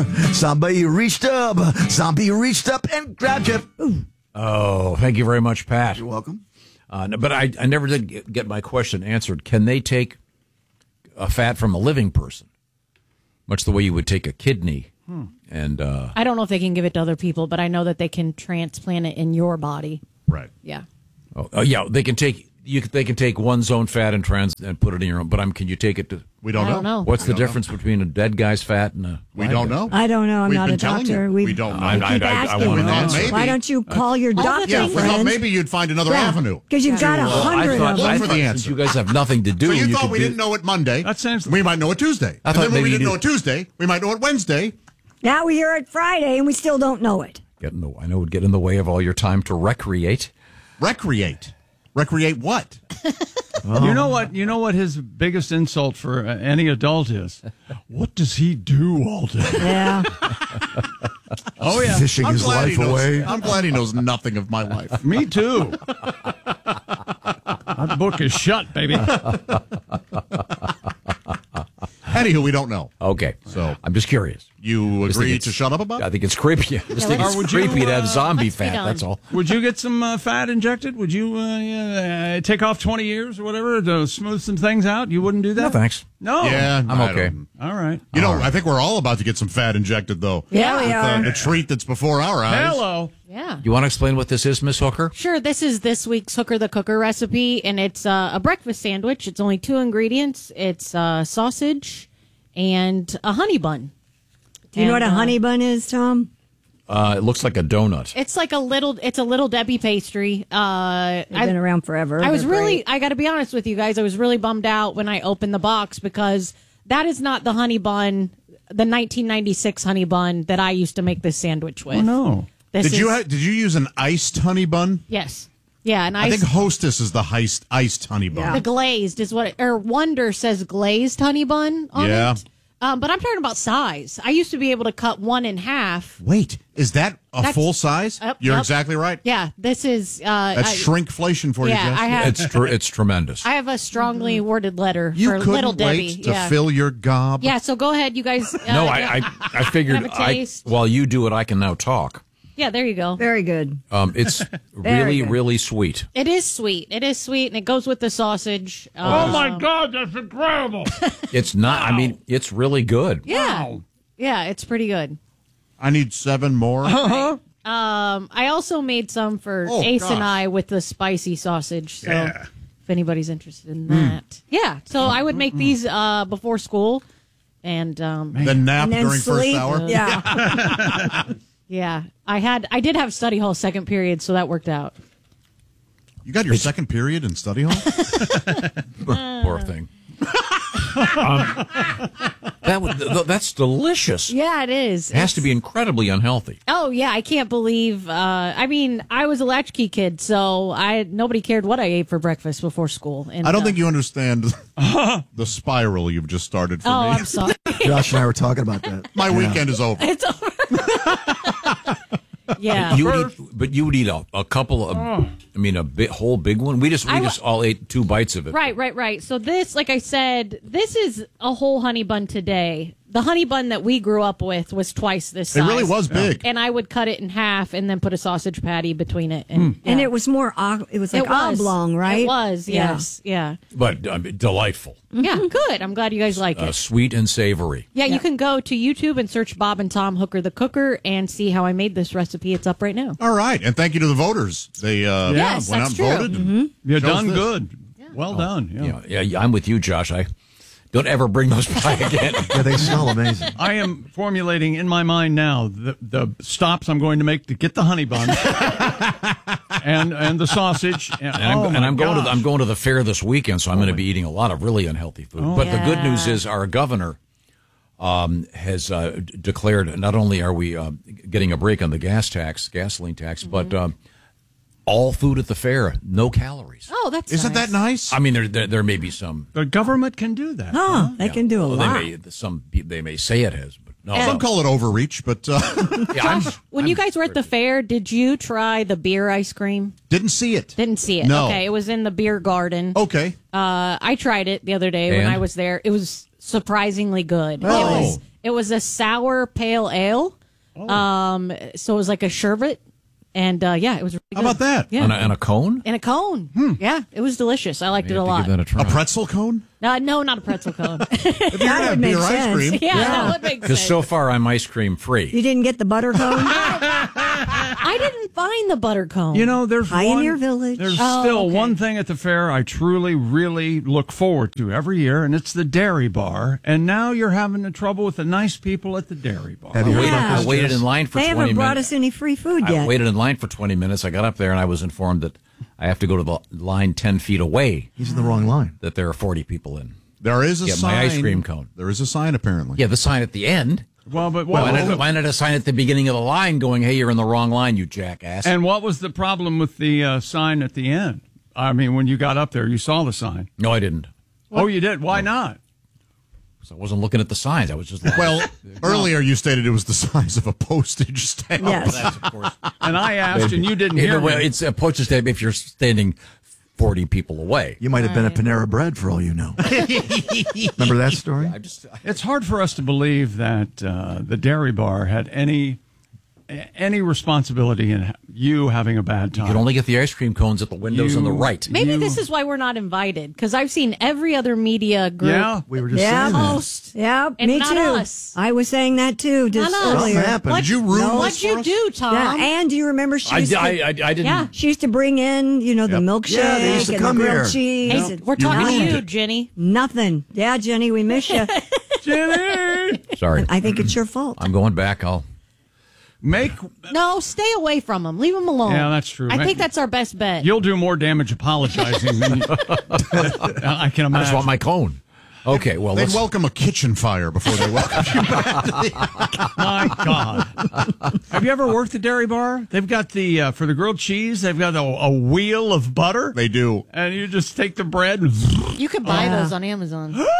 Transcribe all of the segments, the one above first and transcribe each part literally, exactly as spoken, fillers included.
Somebody reached up. Zombie reached up and grabbed you. Ooh. Oh, thank you very much, Pat. You're welcome. Uh, no, but I, I never did get my question answered. Can they take a fat from a living person? Much the way you would take a kidney. Hmm. And uh, I don't know if they can give it to other people, but I know that they can transplant it in your body. Right. Yeah. Oh, oh yeah, they can take you. They can take one's own fat and trans and put it in your own. But I'm. Can you take it to? We don't I know. don't know. What's We the don't difference between a dead guy's fat and a? We live don't guy? know. I don't know. I'm We've not been a telling doctor. you. We, We don't know. I, we I, keep I, I asking. want to We know. thought maybe. Why don't you call your All the doctor Yeah, things- we thought friends? maybe you'd find another Yeah, avenue. because you've got a Well, I hundred thought, of them. I Look for the thought answer. since you guys have nothing to do. So you, you thought could we do- didn't know it Monday. That sounds- We might know it Tuesday. I And thought then when we maybe didn't you know it Tuesday, we might know it Wednesday. Now we're here at Friday and we still don't know it. Get in the, I know it would get in the way of all your time to recreate. Recreate. Recreate what? You know what? You know what his biggest insult for uh, any adult is? What does he do all day? Yeah. Oh yeah, Fishing I'm his glad life he knows, away. I'm glad he knows nothing of my life. me too. That book is shut, baby. Anywho, we don't know. Okay, So- I'm just curious. You Just think agree it's- to shut up about I it? think it's creepy. I just think let's- it's Or would you, creepy to have uh, zombie let's be fat. done. That's all. Would you get some uh, fat injected? Would you uh, yeah, uh, take off twenty years or whatever to smooth some things out? You wouldn't do that? No, thanks. No. Yeah, I'm I okay. don't- All right. You know, I think we're all about to get some fat injected, though. Yeah, we With, are. uh, the treat that's before our eyes. Hello. Yeah. You want to explain what this is, Miss Hooker? Sure, this is this week's Hooker the Cooker recipe, and it's uh, a breakfast sandwich. It's only two ingredients. It's uh, sausage and a honey bun. Do you know what And, a uh, honey bun is, Tom? Uh, it looks like a donut. It's like a little, it's a little Debbie pastry. Uh, They've been around forever. I was They're really, great. I got to be honest with you guys, I was really bummed out when I opened the box because that is not the honey bun, the nineteen ninety-six honey bun that I used to make this sandwich with. Oh, no. This Did you is- ha- did you use an iced honey bun? Yes. Yeah, and I I, think Hostess is the iced iced honey bun. Yeah. the glazed is what, it, or Wonder says glazed honey bun on Yeah. it. Um, but I'm talking about size. I used to be able to cut one in half. Wait, is that a That's- full size? Yep, You're yep. exactly right. Yeah, this is. Uh, That's I, shrinkflation for yeah, you, Jess. I have. It's tr- it's tremendous. I have a strongly worded letter you for couldn't Little Debbie. wait to yeah. fill your gob. Yeah, so go ahead, you guys. Uh, no, I, I I figured Have a I, taste. while you do it, I can now talk. Yeah, there you go. Very good. Um, it's really good. really sweet. It is sweet. It is sweet, and it goes with the sausage. Oh, Um, my God, that's incredible. It's not. I mean, it's really good. Yeah, Wow. yeah, it's pretty good. I need seven more. Um, I also made some for Oh, Ace and gosh. I with the spicy sausage. So Yeah. if anybody's interested in that, yeah. So I would make these uh, before school, and um, Then nap And then during sleep. first hour. Yeah. yeah, I had I did have study hall second period, so that worked out. You got your second period in study hall? Poor thing. um, that would, th- that's delicious. Yeah, it is. It has to be incredibly unhealthy. Oh yeah, I can't believe. Uh, I mean, I was a latchkey kid, so I nobody cared what I ate for breakfast before school. And, I don't uh, think you understand the spiral you've just started for Oh, me. I'm sorry. Josh and I were talking about that. My weekend is over. It's over. Yeah. You would eat, but you would eat a, a couple of. I mean, a big, whole big one. We just we I wa- just all ate two bites of it. Right, right, right. So this, like I said, this is a whole honey bun today. The honey bun that we grew up with was twice this It size. really was big. And I would cut it in half and then put a sausage patty between it. And, And yeah. it was more, o- it was like It was. oblong, right? It was, Yeah. yes. Yeah. But I mean, delightful, Yeah, good. I'm glad you guys like uh, it. sweet and savory. Yeah, you can go to YouTube and search Bob and Tom Hooker the Cooker and see how I made this recipe. It's up right now. All right, and thank you to the voters. They uh, Yes, went out that's and true. voted. And You're chose done this. good. Well done. Yeah. Yeah, yeah, yeah, I'm with you, Josh. I don't ever bring those by again. Yeah, they smell amazing. I am formulating in my mind now the, the stops I'm going to make to get the honey bun and and the sausage. And, And I'm, oh and my I'm going to the, gosh. I'm going to the fair this weekend, so I'm going to be eating a lot of really unhealthy food. Oh. But the good Yeah. news is our governor um, has uh, d- declared not only are we uh, getting a break on the gas tax, gasoline tax, Mm-hmm. but um, all food at the fair, no calories. Oh, that's Isn't nice. that nice? I mean, there, there there may be some. The government can do that. Huh, they can do a well, lot. They may some pe- they may say it has, but no. Some no. call it overreach, but uh, Yeah, I'm- When I'm- you guys were at the fair, did you try the beer ice cream? didn't see it. Didn't see it. No. Okay, it was in the beer garden. Okay. Uh, I tried it the other day when And? I was there. It was surprisingly good. Really? It was it was a sour pale ale. Um, so it was like a sherbet, and uh, yeah, it was. Really How good. about that? Yeah, And a, and a cone? in a cone. Yeah, it was delicious. I liked You it a have to lot. give that a try. A pretzel cone? No, no, not a pretzel cone. If you're gonna That have would make beer ice sense. cream. yeah, that would make Because sense. so far I'm ice cream free. You didn't get the butter cone? I didn't find the butter cone. You know, there's Pioneer one, Village. There's Oh, still okay. one thing at the fair I truly, really look forward to every year, and it's the dairy bar. And now you're having the trouble with the nice people at the dairy bar. Have you heard Yeah. about I this? waited Jess? in line for They twenty haven't brought minutes. us any free food I yet. waited in line for twenty minutes. I got up there and I was informed that I have to go to the line ten feet away, He's in the wrong line. that there are forty people in. There is a Get sign. my ice cream cone. There is a sign, apparently. Yeah, the sign at the end. Well, but Why what, not, why not a sign at the beginning of the line going, hey, you're in the wrong line, you jackass? and what was the problem with the uh, sign at the end? I mean, when you got up there, you saw the sign. no, I didn't. Oh, you did? Why not? So I wasn't looking at the signs. I was just like, Well, earlier you stated it was the size of a postage stamp. Yes. that's of course. And I asked, and you didn't Yeah, hear well, me. it's a postage stamp if you're standing forty people away. You might have been at Panera Bread for all you know. Remember that story? I just, It's hard for us to believe that uh, the dairy bar had any any responsibility in you having a bad time. you can only get the ice cream cones at the windows on the You- right. Maybe You- this is why we're not invited, because I've seen every other media group Yeah. We were just Yeah. saying that. post. Yeah, And me not too. us. I was saying that too just Not us. Something earlier. happened. What- Did you ruin What'd this you for us? do, Tom? Yeah, and do you remember she I, used, I, to, I, I didn't. Yeah. she used to bring in, you know, the milkshake Yeah, they used to and come the grilled here. cheese. Hey, and we're talking to ruined you, it. Jenny. nothing. Yeah, Jenny, we miss you. Jenny! Sorry. I think it's your fault. I'm going back. I'll. Make No, stay away from him. Leave him alone. Yeah, that's true. I Make- think that's our best bet. You'll do more damage apologizing than you, I can imagine. I just want my cone. Okay, well, They'd let's. welcome a kitchen fire before they welcome you back. My God. Have you ever worked the dairy bar? They've got the, uh, for the grilled cheese, they've got a, a wheel of butter. They do. And you just take the bread and You could buy those on Amazon. Wait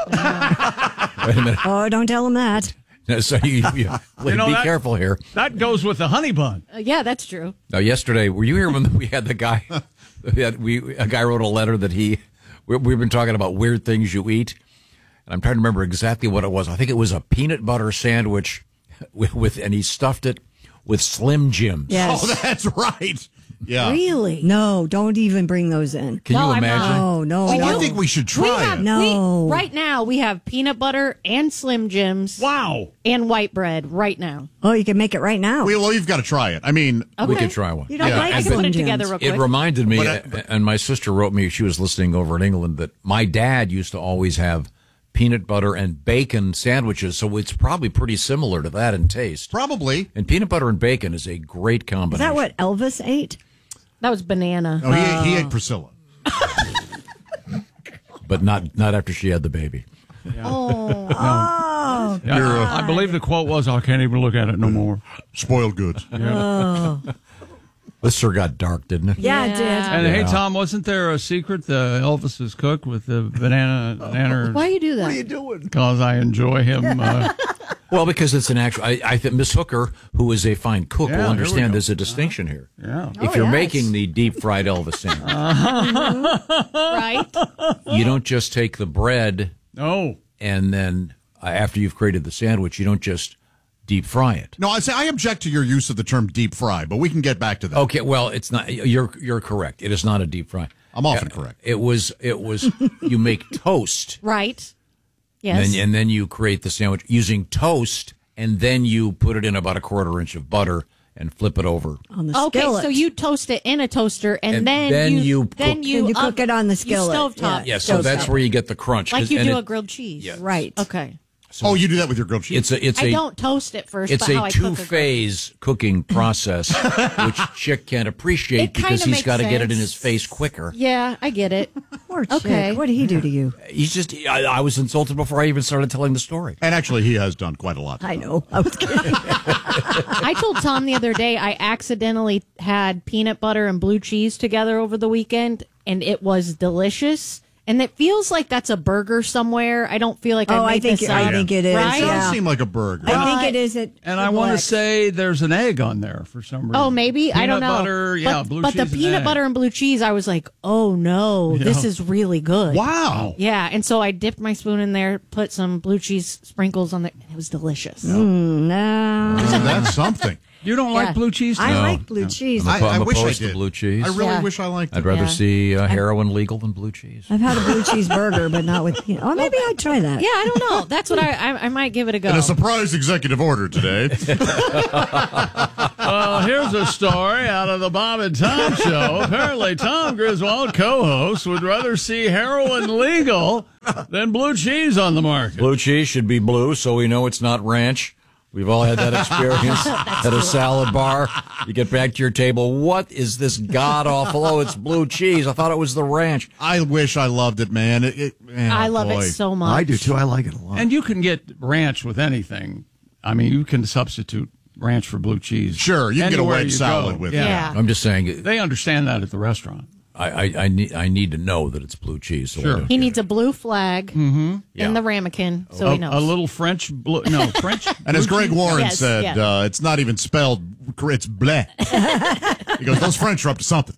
a minute. Oh, don't tell him that. So you, you, You know be that- careful here. that goes with the honey bun. Uh, yeah, that's true. Now, yesterday, were you here when we had the guy? We, had, we a guy wrote a letter that he. We, we've been talking about weird things you eat, and I'm trying to remember exactly what it was. I think it was a peanut butter sandwich with, with and he stuffed it with Slim Jims. Yes. Oh, that's right. Yeah. Really? No, don't even bring those in. Can No, you I'm not. imagine? Oh, no. Oh, no. I think we should We try have it. No. we, right now. We have peanut butter and Slim Jims Wow. and white bread right now. Oh, you can make it right now. We, well, you've got to try it. I mean, Okay. We could try one. You don't Yeah, like I can Slim put it Jims. together real quick. It reminded me, But I- but- and my sister wrote me. She was listening over in England that my dad used to always have peanut butter and bacon sandwiches. So it's probably pretty similar to that in taste. probably. And peanut butter and bacon is a great Is combination. that what Elvis ate? That was banana. No, he, ate, he ate Priscilla. But not not after she had the baby. Oh, Oh, Yeah, I, I believe the quote was, I can't even look at it no more. Spoiled goods. This sure got dark, didn't it? yeah, it did. And hey, Yeah. Tom, wasn't there a secret? The Elvis's cook with the banana, banana. why you do that? doing? Because I enjoy him. Uh, Well, because it's an actual. I, I think Miss Hooker, who is a fine cook, Yeah, will here we understand go. there's a distinction here. yeah. If Oh, you're yes. making the deep fried Elvis sandwich, Right? you don't just take the bread Oh. and then uh, after you've created the sandwich, you don't just deep fry it. No, I say I object to your use of the term deep fry, but we can get back to that. Okay, well, it's not. You're you're correct. It is not a deep fry. I'm often Uh, correct. It was it was. You make toast, Right. and Yes. then, and then you create the sandwich using toast, and then you put it in about a quarter inch of butter and flip it over. On the Okay, skillet. so you toast it in a toaster, and, And then, then you, you then cook- you, And you up- cook it on the you skillet. stovetop. Yeah. Yeah, so Toast that's it. where you get the crunch. Like 'cause- you and do it- a grilled cheese. Yeah. Right. Okay. Oh, you do that with your grilled cheese? It's a it's I a don't toast it first. it's but how a I cook two grilled- phase cooking process, which Chick can't appreciate It kinda because he's makes got to get it in sense. his face quicker. Yeah, I get it. Poor Okay. chick. What did he do to you? He's just I, I was insulted before I even started telling the story. And actually, he has done quite a lot. I know. I was kidding. I told Tom the other day I accidentally had peanut butter and blue cheese together over the weekend, and it was delicious. And it feels like that's a burger somewhere. I don't feel like I Oh, made I think this I up, think it is. right? It does Yeah. seem like a burger. I think it is. At And I want to Flex. say there's an egg on there for some reason. Oh, maybe. I don't Peanut know. butter, yeah, but, blue but cheese the and peanut egg. butter and blue cheese, I was like, oh no, You this know? is really good. Wow. Yeah, and so I dipped my spoon in there, put some blue cheese sprinkles on there, and it was delicious. Mm, no. Isn't that something? You don't Yeah. like blue cheese? I No. like blue cheese. I'm, I, I I'm wish I opposed did. to blue cheese. I really Yeah. wish I liked it. I'd rather Yeah. see uh, heroin legal than blue cheese. I've had a blue cheese burger, but not with peanut. Oh, maybe I'd try that. Yeah, I don't know. That's what I I, I might give it a go. In a surprise executive order today. Well, here's a story out of the Bob and Tom Show. Apparently, Tom Griswold, co-host, would rather see heroin legal than blue cheese on the market. Blue cheese should be blue, so we know it's not ranch. We've all had that experience at a salad bar. You get back to your table. What is this god awful? Oh, it's blue cheese. I thought it was the ranch. I wish I loved it, man. It, it, man, I love boy. it so much. I do too. I like it a lot. And you can get ranch with anything. I mean, you can substitute ranch for blue cheese. Sure, you can get a Anywhere wedge you salad go. with it. yeah. Yeah. I'm just saying, They understand that at the restaurant. I, I, I, need, I need to know that it's blue cheese. So I Sure. don't He get needs it. a blue flag Yeah. in the ramekin, so a, he knows. a little French blue. No, French. And as blue Greg cheese? Warren Yes, said, yeah. uh, it's not even spelled, it's bleh. He goes, those French are up to something.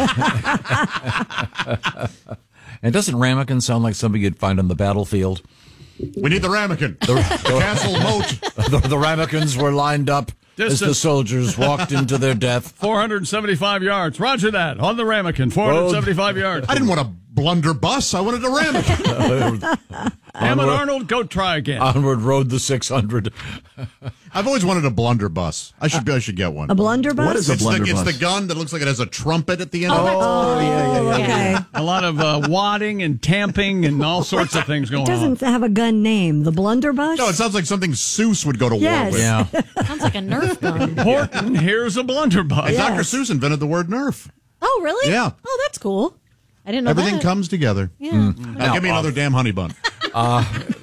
And doesn't ramekin sound like something you'd find on the battlefield? We need the ramekin. The, the castle moat. the, the ramekins were lined up as the Distance. soldiers walked into their death. four hundred seventy-five yards. Roger that. On the ramekin. four hundred seventy-five yards. I didn't want a blunderbuss. I wanted a ramekin. Damn it, Arnold. Go try again. Onward rode the six hundred. I've always wanted a blunderbuss. I should, I should get one. A blunderbuss? What is a It's the, it's blunderbuss? the gun that looks like it has a trumpet at the end of it. Oh, yeah, yeah, yeah. Okay. A lot of uh, wadding and tamping and all sorts of things going It doesn't on. have a gun name. The blunderbuss? No, it sounds like something Seuss would go to Yes. war with. Yeah. Sounds like a Nerf gun. Horton, here's a blunderbuss. And Yeah. Doctor Yes. Seuss invented the word Nerf. Oh, really? Yeah. Oh, that's cool. I didn't know Everything that. comes together. Yeah. Now, give me another damn honey bun. Yeah,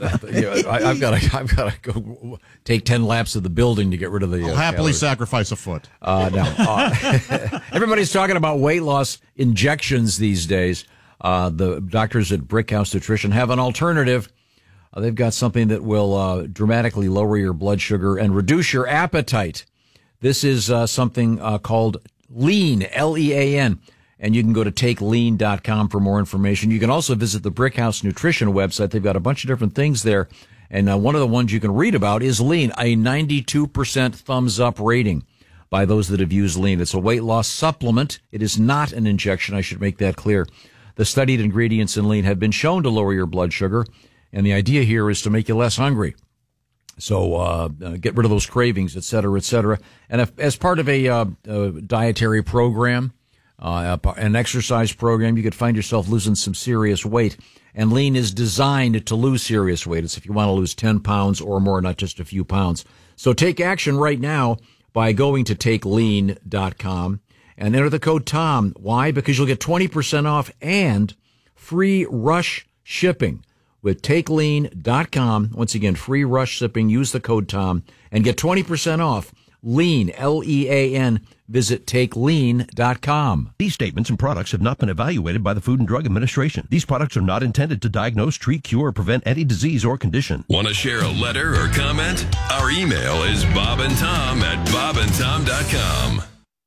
I, I've got to. I've got to go take ten laps of the building to get rid of the. Uh, I'll happily calories. sacrifice a foot. Uh, no. Uh, everybody's talking about weight loss injections these days. Uh, the doctors at Brickhouse Nutrition have an alternative. Uh, they've got something that will uh, dramatically lower your blood sugar and reduce your appetite. This is uh, something uh, called Lean, L E A N. And you can go to take lean dot com for more information. You can also visit the Brickhouse Nutrition website. They've got a bunch of different things there. And uh, one of the ones you can read about is Lean, a ninety-two percent thumbs up rating by those that have used Lean. It's a weight loss supplement. It is not an injection. I should make that clear. The studied ingredients in Lean have been shown to lower your blood sugar. And the idea here is to make you less hungry. So uh, uh, get rid of those cravings, et cetera, et cetera. And if, as part of a, uh, a dietary program, uh, an exercise program, you could find yourself losing some serious weight. And Lean is designed to lose serious weight. It's if you want to lose ten pounds or more, not just a few pounds. So take action right now by going to take lean dot com and enter the code TOM. Why? Because you'll get twenty percent off and free rush shipping with take lean dot com. Once again, free rush shipping. Use the code TOM and get twenty percent off. Lean, L E A N. Visit take lean dot com. These statements and products have not been evaluated by the Food and Drug Administration. These products are not intended to diagnose, treat, cure, or prevent any disease or condition. Want to share a letter or comment? Our email is bob and tom at bob and tom dot com.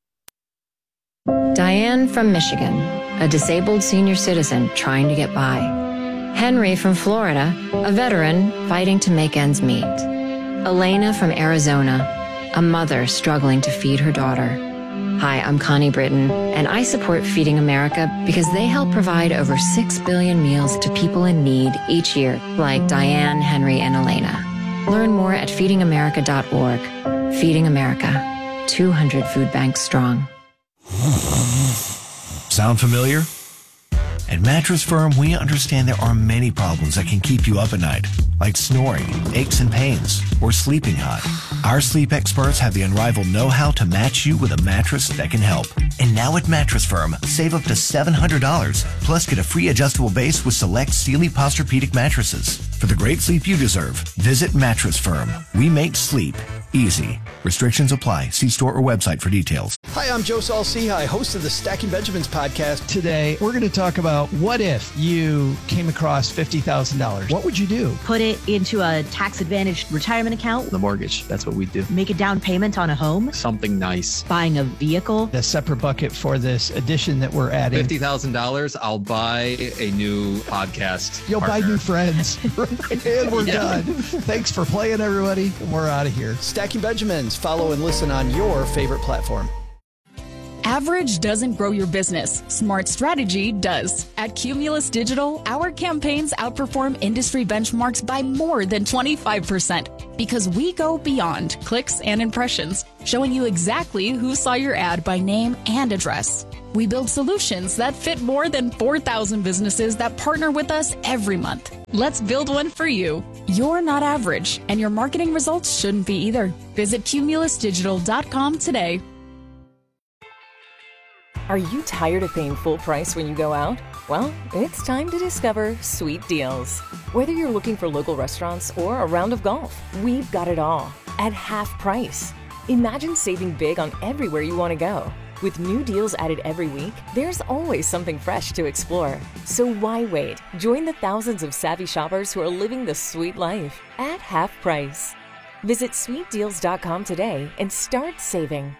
Diane from Michigan, a disabled senior citizen trying to get by. Henry from Florida, a veteran fighting to make ends meet. Elena from Arizona, a mother struggling to feed her daughter. Hi, I'm Connie Britton, and I support Feeding America because they help provide over six billion meals to people in need each year, like Diane, Henry, and Elena. Learn more at feeding america dot org. Feeding America, two hundred food banks strong. Sound familiar? At Mattress Firm, we understand there are many problems that can keep you up at night, like snoring, aches and pains, or sleeping hot. Our sleep experts have the unrivaled know-how to match you with a mattress that can help. And now at Mattress Firm, save up to seven hundred dollars, plus get a free adjustable base with select Sealy Posturepedic mattresses. For the great sleep you deserve, visit Mattress Firm. We make sleep Easy. Restrictions apply. See store or website for details. Hi, I'm Joe Saul-Sehy, host of the Stacking Benjamins podcast. Today, we're going to talk about what if you came across fifty thousand dollars? What would you do? Put it into a tax-advantaged retirement account. The mortgage. That's what we do. Make a down payment on a home. Something nice. Buying a vehicle. A separate bucket for this addition that we're adding. fifty thousand dollars, I'll buy a new podcast You'll partner. buy new friends. And we're Yeah. done. Thanks for playing, everybody. We're out of here. Stacking Benjamins. Follow and listen on your favorite platform. Average doesn't grow your business. Smart strategy does. At Cumulus Digital, our campaigns outperform industry benchmarks by more than twenty-five percent because we go beyond clicks and impressions, showing you exactly who saw your ad by name and address. We build solutions that fit more than four thousand businesses that partner with us every month. Let's build one for you. You're not average, and your marketing results shouldn't be either. Visit cumulus digital dot com today. Are you tired of paying full price when you go out? Well, it's time to discover Sweet Deals. Whether you're looking for local restaurants or a round of golf, we've got it all at half price. Imagine saving big on everywhere you want to go. With new deals added every week, there's always something fresh to explore. So why wait? Join the thousands of savvy shoppers who are living the sweet life at half price. Visit sweet deals dot com today and start saving.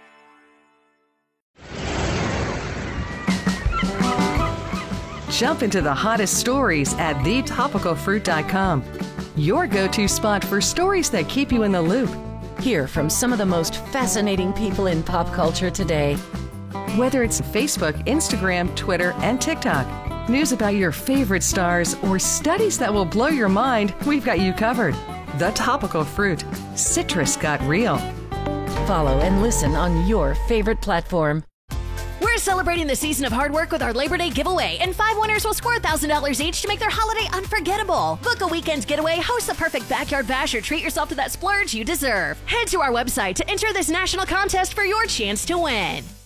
Jump into the hottest stories at the topical fruit dot com. Your go-to spot for stories that keep you in the loop. Hear from some of the most fascinating people in pop culture today. Whether it's Facebook, Instagram, Twitter, and TikTok, news about your favorite stars, or studies that will blow your mind, we've got you covered. The Topical Fruit. Citrus got real. Follow and listen on your favorite platform. We're celebrating the season of hard work with our Labor Day giveaway, and five winners will score one thousand dollars each to make their holiday unforgettable. Book a weekend getaway, host the perfect backyard bash, or treat yourself to that splurge you deserve. Head to our website to enter this national contest for your chance to win.